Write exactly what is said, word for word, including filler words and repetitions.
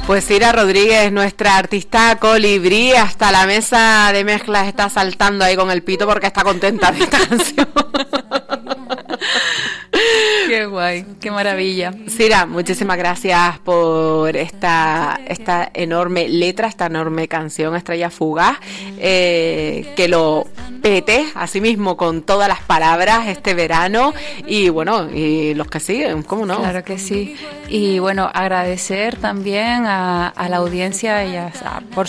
Pues Cira Rodríguez, nuestra artista colibrí, hasta la mesa de mezclas está saltando ahí con el pito porque está contenta de esta canción. Qué guay, qué maravilla. Cira, muchísimas gracias por esta esta enorme letra, esta enorme canción, Estrella Fugaz, eh, que lo pete, así mismo, con todas las palabras este verano, y bueno, y los que siguen, ¿cómo no? Claro que sí. Y bueno, agradecer también a, a la audiencia y a, a, por